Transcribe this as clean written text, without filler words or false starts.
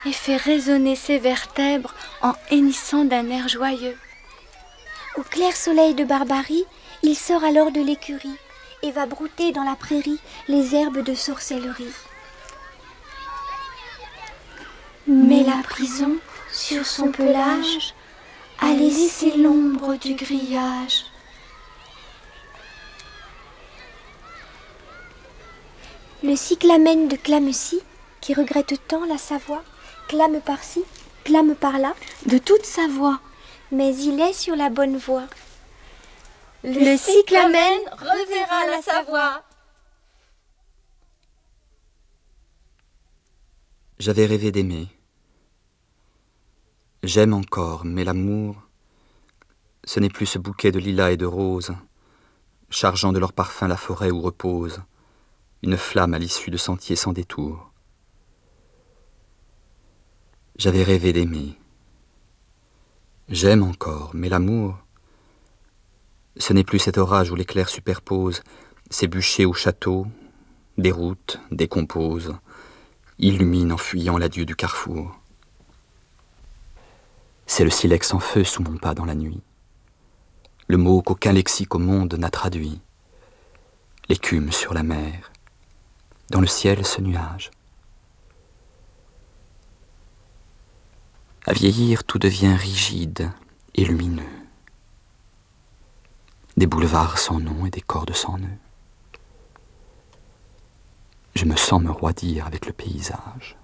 et fait résonner ses vertèbres en hennissant d'un air joyeux. Au clair soleil de Barbarie, il sort alors de l'écurie et va brouter dans la prairie les herbes de sorcellerie. Mais la prison, sur son pelage, a laissé l'ombre du grillage. Le cyclamen de Clamecy, qui regrette tant la Savoie, clame par-ci, clame par-là, de toute sa voix, mais il est sur la bonne voie. Le cyclamen reverra la Savoie. J'avais rêvé d'aimer. J'aime encore, mais l'amour, ce n'est plus ce bouquet de lilas et de roses, chargeant de leur parfum la forêt où repose une flamme à l'issue de sentiers sans détour. J'avais rêvé d'aimer. J'aime encore, mais l'amour, ce n'est plus cet orage où l'éclair superpose ces bûchers au château, déroute, décompose, illumine en fuyant l'adieu du carrefour. C'est le silex en feu sous mon pas dans la nuit, le mot qu'aucun lexique au monde n'a traduit, l'écume sur la mer, dans le ciel ce nuage. À vieillir, tout devient rigide et lumineux. Des boulevards sans nom et des cordes sans nœuds. Je me sens me roidir avec le paysage.